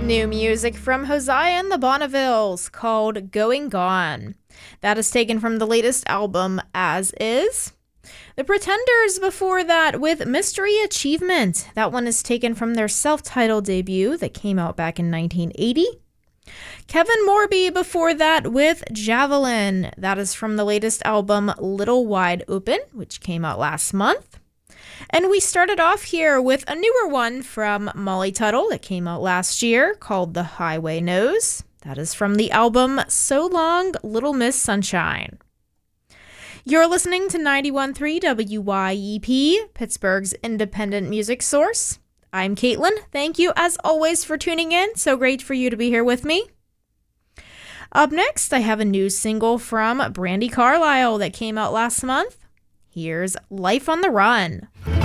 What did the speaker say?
New music from Hosea and the Bonnevilles called Going Gone. That is taken from the latest album, As Is. The Pretenders before that with Mystery Achievement. That one is taken from their self-titled debut that came out back in 1980. Kevin Morby before that with Javelin. That is from the latest album, Little Wide Open, which came out last month. And we started off here with a newer one from Molly Tuttle that came out last year called The Highway Knows. That is from the album So Long, Little Miss Sunshine. You're listening to 91.3 WYEP, Pittsburgh's independent music source. I'm Caitlin. Thank you, as always, for tuning in. So great for you to be here with me. Up next, I have a new single from Brandi Carlile that came out last month. Here's Life on the Run.